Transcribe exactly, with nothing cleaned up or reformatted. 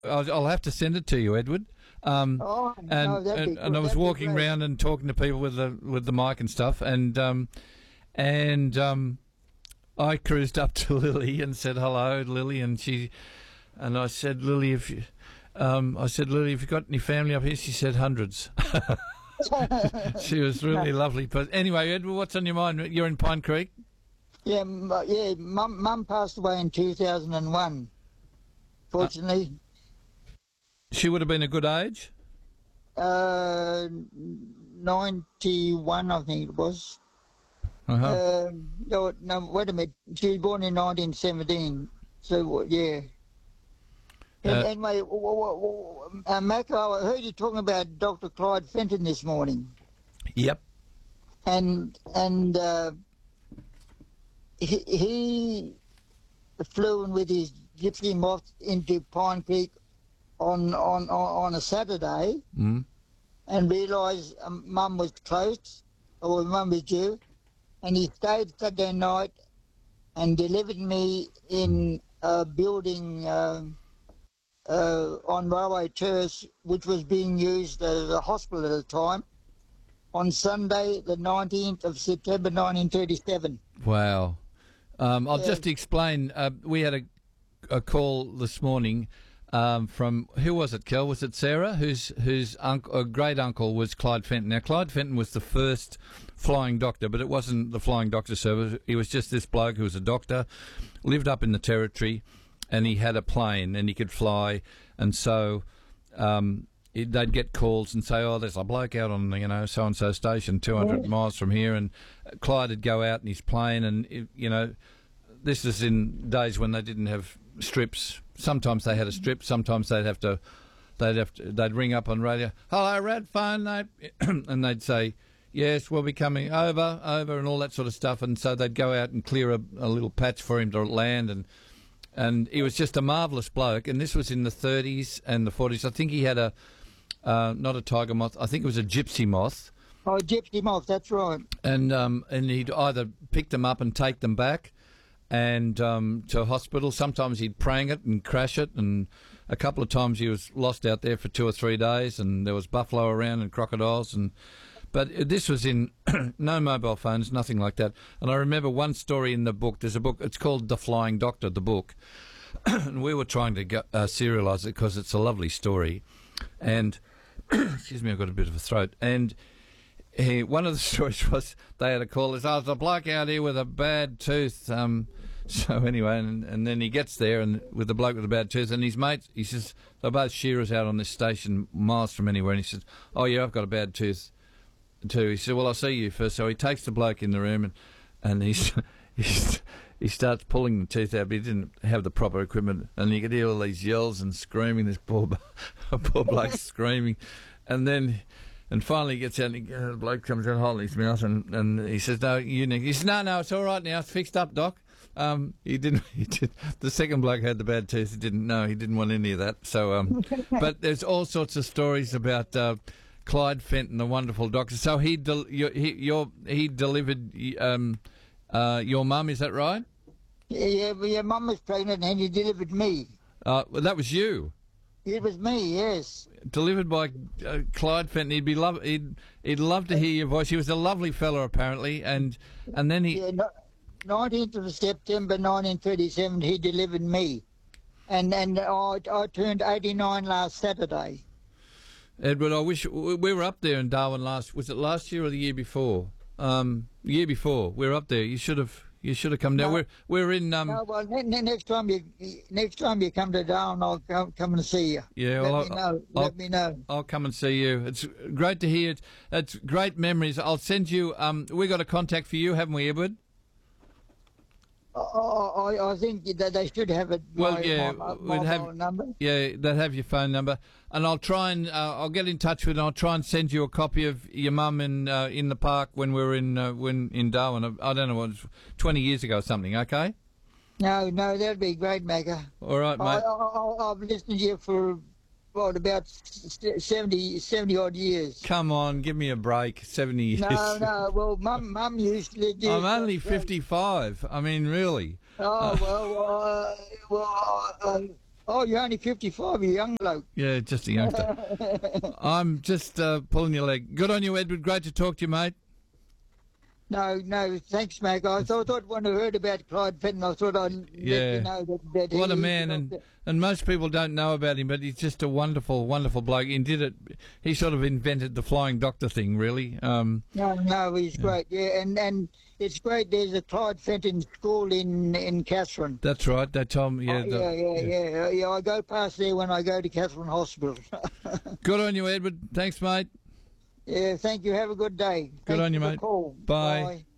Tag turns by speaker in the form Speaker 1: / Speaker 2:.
Speaker 1: I'll, I'll have to send it to you, Edward. Um,
Speaker 2: Oh,
Speaker 1: and
Speaker 2: no, that'd be
Speaker 1: and,
Speaker 2: good.
Speaker 1: and I was
Speaker 2: That'd be
Speaker 1: walking
Speaker 2: great.
Speaker 1: around and talking to people with the with the mic and stuff, and um, and um, I cruised up to Lily and said hello, Lily, and she and I said, Lily, if you, um, I said, Lily, have you got any family up here? She said hundreds. She was really lovely. But anyway, Edward, what's on your mind? You're in Pine Creek.
Speaker 2: Yeah, m- yeah. Mum, Mum passed away in two thousand one. Fortunately,
Speaker 1: She would have been a good age.
Speaker 2: uh, ninety-one, I think it was.
Speaker 1: Uh-huh.
Speaker 2: Um, no, no, wait a minute. She was born in nineteen seventeen. So yeah. And,
Speaker 1: Uh,
Speaker 2: anyway, w- w- w- uh, Mac, I heard you talking about Doctor Clyde Fenton this morning,
Speaker 1: Yep.
Speaker 2: and and uh, he, he flew in with his gypsy moth into Pine Creek on on on, on a Saturday,
Speaker 1: Mm.
Speaker 2: and realised um, Mum was close, or Mum was due, and he stayed Saturday night and delivered me in a building uh, uh, on Railway Terrace, which was being used as a hospital at the time, on Sunday, the nineteenth of September, nineteen thirty-seven.
Speaker 1: Wow. Um, I'll
Speaker 2: Yeah.
Speaker 1: just explain. Uh, we had a, a call this morning um, from, who was it, Kel? Was it Sarah? Whose whose uncle, uh, great uncle was Clyde Fenton. Now, Clyde Fenton was the first flying doctor, but it wasn't the flying doctor service. He was just this bloke who was a doctor, lived up in the Territory, and he had a plane and he could fly. And so um, it, they'd get calls and say, oh, there's a bloke out on, you know, so-and-so station two hundred miles from here. And Clyde would go out in his plane and, it, you know, this is in days when they didn't have strips. Sometimes they had a strip. Sometimes they'd have to, they'd have to, they'd ring up on radio. Hello, Rad phone, mate. And they'd say, yes, we'll be coming over, over, and all that sort of stuff. And so they'd go out and clear a, a little patch for him to land. And and he was just a marvellous bloke. And this was in the thirties and the forties. I think he had a, uh, not a tiger moth. I think it was a gypsy moth.
Speaker 2: Oh, gypsy moth, that's right.
Speaker 1: And um, and he'd either pick them up and take them back and um, to a hospital. Sometimes he'd prang it and crash it, and a couple of times he was lost out there for two or three days, and there was buffalo around and crocodiles. And but this was in no mobile phones, nothing like that. And I remember one story in the book. There's a book. It's called The Flying Doctor, the book, and we were trying to go, uh, serialise it because it's a lovely story. And excuse me, I've got a bit of a throat. And he, one of the stories was they had a call. There's, oh, there's a bloke out here with a bad tooth. Um, so anyway, and, and then he gets there and with the bloke with a bad tooth, and his mate, he says, they're both shearers out on this station miles from anywhere, and he says, oh yeah, I've got a bad tooth too. He said, well, I'll see you first. So he takes the bloke in the room, and and he's, he's he starts pulling the tooth out, but he didn't have the proper equipment, and you could hear all these yells and screaming. This poor poor bloke screaming, and then. And finally he gets out and he, uh, the bloke comes out holding his mouth and, and he says, no, you need... He says, no, no, it's all right now. It's fixed up, Doc. Um, he didn't... He did, the second bloke had the bad tooth. He didn't know. He didn't want any of that. So, um, but there's all sorts of stories about uh, Clyde Fenton, the wonderful doctor. So he del- you, he, your, he delivered um, uh, your mum, is that right?
Speaker 2: Yeah, yeah, well, your Mum was pregnant and he delivered me.
Speaker 1: Uh, well, that was you.
Speaker 2: It was me, yes.
Speaker 1: Delivered by uh, Clyde Fenton. He'd be love. He'd he'd love to hear your voice. He was a lovely fellow, apparently, and and then he.
Speaker 2: Yeah, no, nineteenth of September, nineteen thirty-seven, he delivered me, and and I I turned eighty-nine last Saturday.
Speaker 1: Edward, I wish we were up there in Darwin last. Was it last year or the year before? Um, year before. We were up there. You should have. You should have come down.
Speaker 2: No.
Speaker 1: We're we're in. Um,
Speaker 2: No, well, ne- ne- next time you next time you come to Darwin, I'll come, come and see you.
Speaker 1: Yeah,
Speaker 2: let
Speaker 1: well,
Speaker 2: me
Speaker 1: I'll-
Speaker 2: know.
Speaker 1: I'll-
Speaker 2: Let me know.
Speaker 1: I'll come and see you. It's great to hear. It. It's great memories. I'll send you. Um, we got a contact for you, haven't we, Edward?
Speaker 2: I, I, I think that they should have it.
Speaker 1: Well,
Speaker 2: my,
Speaker 1: yeah,
Speaker 2: my,
Speaker 1: we'd
Speaker 2: my
Speaker 1: have-
Speaker 2: mobile number.
Speaker 1: Yeah, they'll have your phone number, and I'll try and uh, I'll get in touch with. And I'll try and send you a copy of your mum in uh, in the park when we were in uh, when in Darwin. I don't know what, it was twenty years ago or something. Okay.
Speaker 2: No, no, that'd be great, Macca.
Speaker 1: All right,
Speaker 2: I,
Speaker 1: mate.
Speaker 2: I, I, I've listened to you for what about seventy, seventy odd years.
Speaker 1: Come on, give me a break. Seventy years.
Speaker 2: No, no. Well, Mum, Mum used to. Do,
Speaker 1: I'm only fifty-five. I mean, really.
Speaker 2: Oh well, uh, well, Oh, you're only fifty-five, you're a young bloke.
Speaker 1: Yeah, just a youngster. I'm just uh, pulling your leg. Good on you, Edward. Great to talk to you, mate.
Speaker 2: No, no, thanks, Mac. I thought, thought when I heard about Clyde Fenton, I thought I'd
Speaker 1: Yeah.
Speaker 2: let you know that, that
Speaker 1: What
Speaker 2: he
Speaker 1: a
Speaker 2: is
Speaker 1: man,
Speaker 2: the
Speaker 1: and,
Speaker 2: doctor.
Speaker 1: and most people don't know about him, but he's just a wonderful, wonderful bloke. He did it. He sort of invented the flying doctor thing, really. Um,
Speaker 2: No, no, he's great, yeah, and and it's great. There's a Clyde Fenton school in in Catherine.
Speaker 1: that's right. They told me. Yeah,
Speaker 2: Oh,
Speaker 1: the-
Speaker 2: yeah, yeah, yeah, yeah. I go past there when I go to Catherine Hospital.
Speaker 1: Good on you, Edward. Thanks, mate.
Speaker 2: Yeah, thank you. Have a good day.
Speaker 1: Good
Speaker 2: Thanks
Speaker 1: on you,
Speaker 2: for the
Speaker 1: mate.
Speaker 2: call.
Speaker 1: Bye.
Speaker 2: Bye.